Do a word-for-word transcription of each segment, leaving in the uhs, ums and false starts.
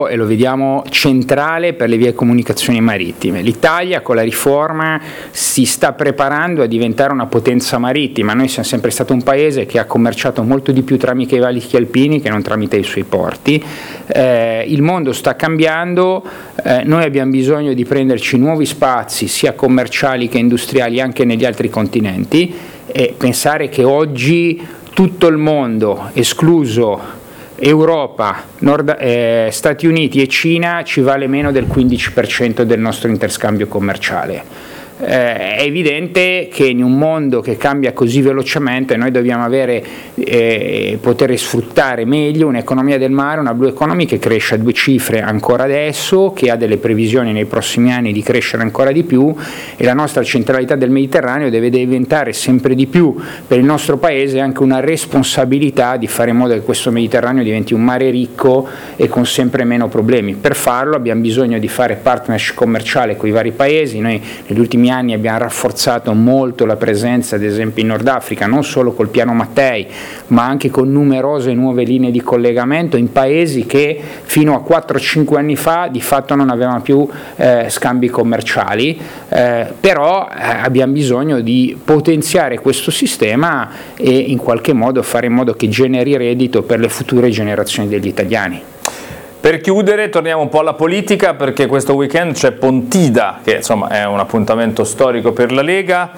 e lo vediamo centrale per le vie comunicazioni marittime. L'Italia con la riforma si sta preparando a diventare una potenza marittima. Noi siamo sempre stato un paese che ha commerciato molto di più tramite i valichi alpini che non tramite i suoi porti. Eh, il mondo sta cambiando, eh, noi abbiamo bisogno di prenderci nuovi spazi sia commerciali che industriali anche negli altri continenti, e pensare che oggi tutto il mondo, escluso Europa, Nord, eh, Stati Uniti e Cina, ci vale meno del quindici per cento del nostro interscambio commerciale. Eh, è evidente che in un mondo che cambia così velocemente noi dobbiamo avere, eh, poter sfruttare meglio un'economia del mare, una blue economy che cresce a due cifre ancora adesso, che ha delle previsioni nei prossimi anni di crescere ancora di più, e la nostra centralità del Mediterraneo deve diventare sempre di più per il nostro Paese anche una responsabilità di fare in modo che questo Mediterraneo diventi un mare ricco e con sempre meno problemi. Per farlo abbiamo bisogno di fare partnership commerciale con i vari Paesi. Noi negli ultimi anni abbiamo rafforzato molto la presenza, ad esempio in Nord Africa, non solo col piano Mattei, ma anche con numerose nuove linee di collegamento in paesi che fino a quattro cinque anni fa di fatto non avevano più eh, scambi commerciali, eh, però eh, abbiamo bisogno di potenziare questo sistema e in qualche modo fare in modo che generi reddito per le future generazioni degli italiani. Per chiudere torniamo un po' alla politica, perché questo weekend c'è Pontida, che insomma è un appuntamento storico per la Lega,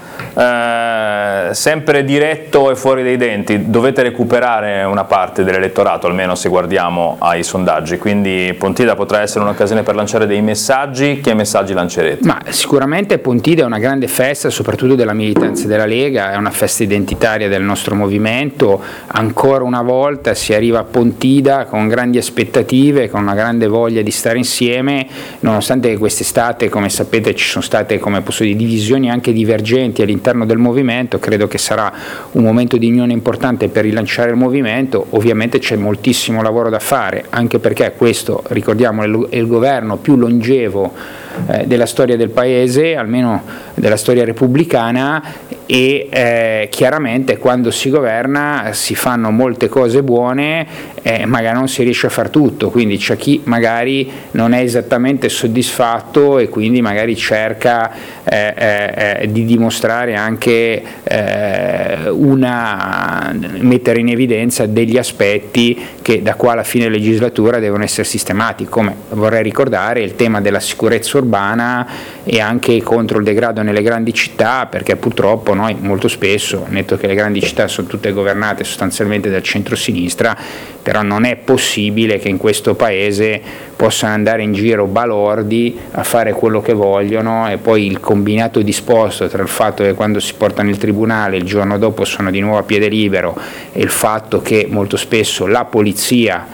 eh, sempre diretto e fuori dai denti. Dovete recuperare una parte dell'elettorato, almeno se guardiamo ai sondaggi, quindi Pontida potrà essere un'occasione per lanciare dei messaggi. Che messaggi lancerete? Ma sicuramente Pontida è una grande festa, soprattutto della militanza della Lega, è una festa identitaria del nostro movimento. Ancora una volta si arriva a Pontida con grandi aspettative, con una grande voglia di stare insieme, nonostante che quest'estate, come sapete, ci sono state, come posso dire, divisioni anche divergenti all'interno del movimento. Credo che sarà un momento di unione importante per rilanciare il movimento. Ovviamente c'è moltissimo lavoro da fare, anche perché questo, ricordiamo, è il governo più longevo eh, della storia del Paese, almeno della storia repubblicana, e eh, chiaramente quando si governa si fanno molte cose buone, eh, magari non si riesce a far tutto, quindi c'è chi magari non è esattamente soddisfatto e quindi magari cerca eh, eh, di dimostrare anche eh, una, mettere in evidenza degli aspetti che da qua alla fine legislatura devono essere sistemati, come vorrei ricordare il tema della sicurezza urbana e anche contro il degrado nelle grandi città, perché purtroppo noi molto spesso, netto che le grandi città sono tutte governate sostanzialmente dal centro-sinistra, però non è possibile che in questo paese possano andare in giro balordi a fare quello che vogliono, e poi il combinato disposto tra il fatto che quando si portano in tribunale il giorno dopo sono di nuovo a piede libero e il fatto che molto spesso la polizia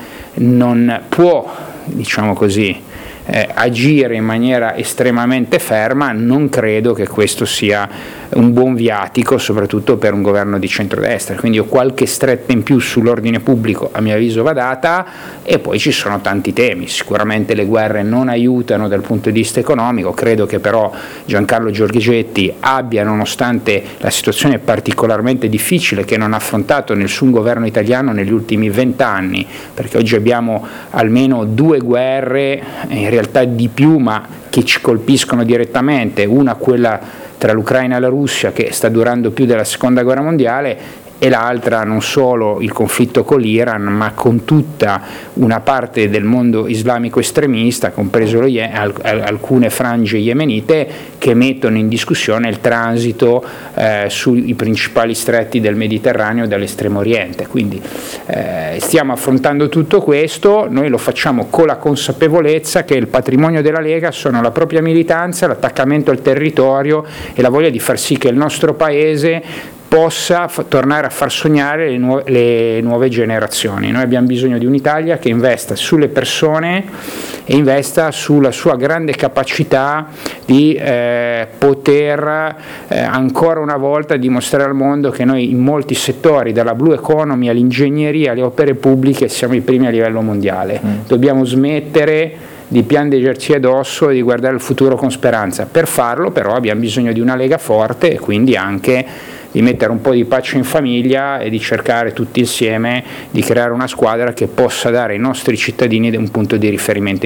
non può, diciamo così, Eh, agire in maniera estremamente ferma. Non credo che questo sia un buon viatico, soprattutto per un governo di centrodestra. Quindi ho qualche stretta in più sull'ordine pubblico, a mio avviso va data, e poi ci sono tanti temi. Sicuramente le guerre non aiutano dal punto di vista economico, credo che però Giancarlo Giorgetti abbia, nonostante la situazione particolarmente difficile che non ha affrontato nessun governo italiano negli ultimi vent'anni, perché oggi abbiamo almeno due guerre, in realtà di più, ma che ci colpiscono direttamente, una quella tra l'Ucraina e la Russia che sta durando più della seconda guerra mondiale, e l'altra non solo il conflitto con l'Iran, ma con tutta una parte del mondo islamico estremista, compreso lo Ye- alcune frange yemenite, che mettono in discussione il transito eh, sui principali stretti del Mediterraneo dall'estremo oriente. Quindi eh, stiamo affrontando tutto questo, noi lo facciamo con la consapevolezza che il patrimonio della Lega sono la propria militanza, l'attaccamento al territorio e la voglia di far sì che il nostro Paese possa f- tornare a far sognare le, nu- le nuove generazioni. Noi abbiamo bisogno di un'Italia che investa sulle persone e investa sulla sua grande capacità di eh, poter eh, ancora una volta dimostrare al mondo che noi in molti settori, dalla blue economy all'ingegneria alle opere pubbliche, siamo i primi a livello mondiale. Mm. Dobbiamo smettere di piangerci addosso e di guardare il futuro con speranza. Per farlo però abbiamo bisogno di una Lega forte e quindi anche di mettere un po' di pace in famiglia e di cercare tutti insieme di creare una squadra che possa dare ai nostri cittadini un punto di riferimento